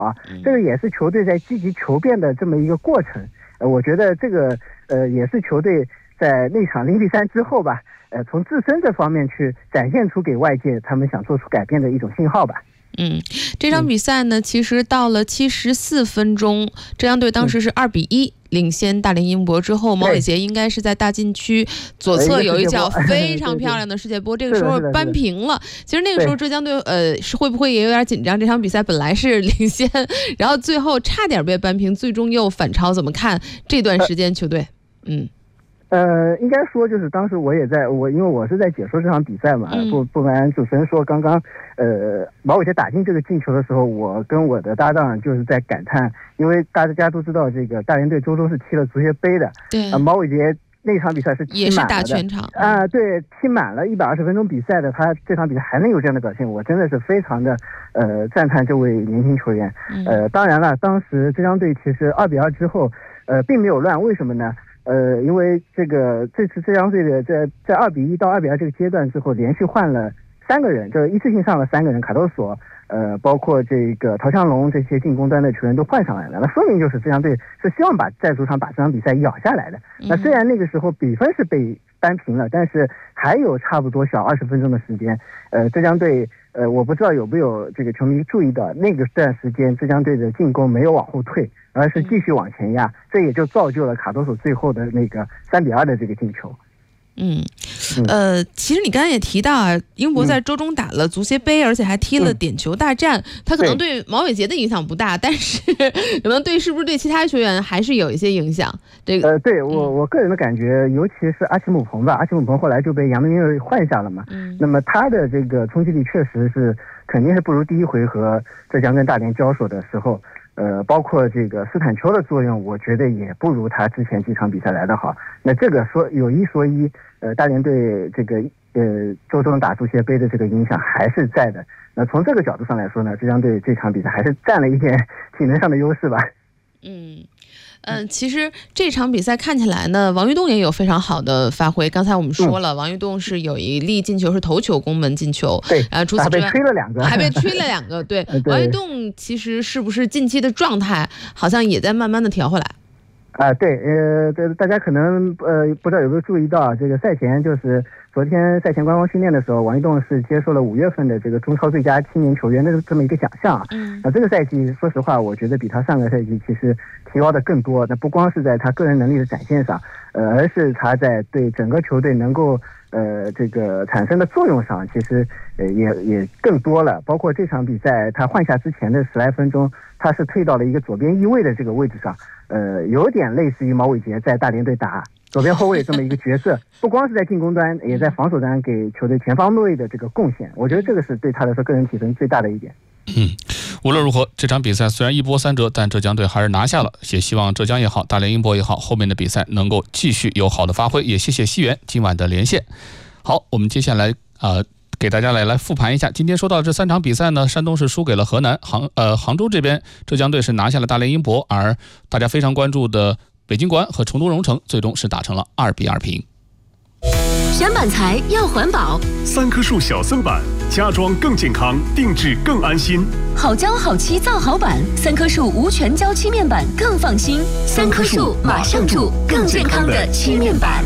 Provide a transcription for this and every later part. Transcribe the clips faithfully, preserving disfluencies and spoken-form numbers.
啊，这个也是球队在积极求变的这么一个过程。呃，我觉得这个呃也是球队在那场零比三之后吧，呃，从自身这方面去展现出给外界他们想做出改变的一种信号吧。 嗯，这场比赛呢，其实到了七十四分钟，浙江队当时是二比一领先大连英博之后，毛伟杰应该是在大禁区左侧有一脚非常漂亮的世界波，这个时候扳平了。其实那个时候浙江队呃是会不会也有点紧张？这场比赛本来是领先，然后最后差点被扳平，最终又反超。怎么看这段时间球队？嗯。 呃，应该说就是当时我也在，我因为我是在解说这场比赛嘛， 嗯、 不不瞒主持人说，刚刚呃毛伟杰打进这个进球的时候，我跟我的搭档就是在感叹，因为大家都知道这个大连队周中是踢了足协杯的， 对， 呃、毛伟杰那场比赛是踢满了的， 也是打全场啊、呃，对，踢满了一百二十分钟比赛的，他这场比赛还能有这样的表现，我真的是非常的呃赞叹这位年轻球员。呃，当然了，当时浙江队其实二比二之后，呃，并没有乱，为什么呢？呃，因为这个这次浙江队的在在二比一到二比二这个阶段之后，连续换了三个人，就一次性上了三个人，卡多索，呃，包括这个陶强龙这些进攻端的球员都换上来了，那说明就是浙江队是希望把在主场把这场比赛咬下来的。那虽然那个时候比分是被扳平了，但是还有差不多小二十分钟的时间，呃，浙江队。呃，我不知道有没有这个球迷注意到，那个段时间浙江队的进攻没有往后退，而是继续往前压，这也就造就了卡多索最后的那个三比二的这个进球。 嗯，呃，其实你刚才也提到啊，英博在周中打了足协杯，嗯、而且还踢了点球大战，他、嗯、可能对毛伟杰的影响不大，但是可能对是不是对其他球员还是有一些影响。这个， 呃，对我我个人的感觉，尤其是阿奇姆彭吧，阿奇姆彭后来就被杨明锐换下了嘛，嗯，那么他的这个冲击力确实是肯定是不如第一回合浙江跟大连交手的时候。呃，包括这个斯坦丘的作用，我觉得也不如他之前几场比赛来得好。那这个说有一说一，呃，大连队这个呃周中打足协杯的这个影响还是在的。那从这个角度上来说呢，浙江队这场比赛还是占了一点体能上的优势吧。 嗯。嗯，其实这场比赛看起来呢，王玉栋也有非常好的发挥。刚才我们说了，嗯、王玉栋是有一粒进球是头球攻门进球， 对， 呃，除此之外还被吹了两个， 还被吹了两个。对，对王玉栋其实是不是近期的状态好像也在慢慢的调回来？ 啊、呃，对，呃，大家可能呃不知道有没有注意到，这个赛前就是昨天赛前官方训练的时候，王玉栋是接受了五月份的这个中超最佳青年球员的这么一个奖项。嗯，那这个赛季说实话，我觉得比他上个赛季其实提高的更多。那不光是在他个人能力的展现上，呃，而是他在对整个球队能够呃这个产生的作用上，其实呃也也更多了。包括这场比赛他换下之前的十来分钟，他是退到了一个左边翼位的这个位置上。呃，有点类似于毛伟杰在大连队打左边后卫这么一个角色，不光是在进攻端，也在防守端给球队全方位的这个贡献。我觉得这个是对他来说个人提升最大的一点。 嗯，无论如何，这场比赛虽然一波三折，但浙江队还是拿下了。也希望浙江也好，大连英博也好，后面的比赛能够继续有好的发挥。也谢谢西元今晚的连线。好，我们接下来啊。呃给大家来来复盘一下，今天说到这三场比赛呢，山东是输给了河南，杭呃杭州这边浙江队是拿下了大连英博，而大家非常关注的北京国安和成都蓉城最终是打成了二比二平。 选板材要环保， 三棵树小森板，家装更健康，定制更安心。 好胶好漆造好板，三棵树无全胶漆面板更放心。三棵树马上住更健康的漆面板。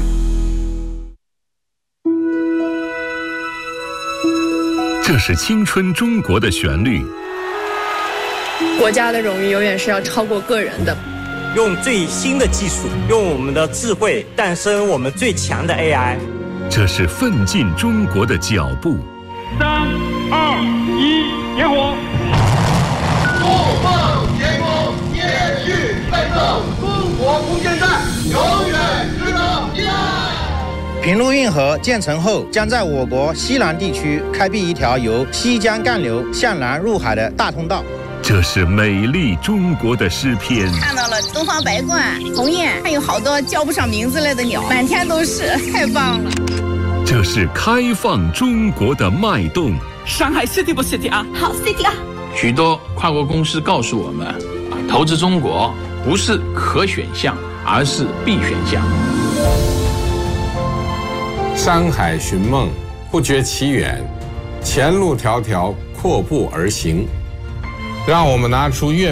这是青春中国的旋律。 国家的荣誉永远是要超过个人的。 用最新的技术，用我们的智慧诞生我们最强的 A I。 这是奋进中国的脚步。 三二一，点火！ 不放天空，继续奋斗，中国空间站永远值得依赖。 平陆运河建成后，将在我国西南地区开辟一条由西江干流向南入海的大通道。 这是美丽中国的诗篇。 看到了东方白鹳、鸿雁，还有好多叫不上名字类的鸟，满天都是，太棒了。 这是开放中国的脉动。 上海 City 不 City 啊？ 好 City 啊！ 许多跨国公司告诉我们，投资中国不是可选项，而是必选项。 山海寻梦，不觉其远，前路迢迢，阔步而行。让我们拿出阅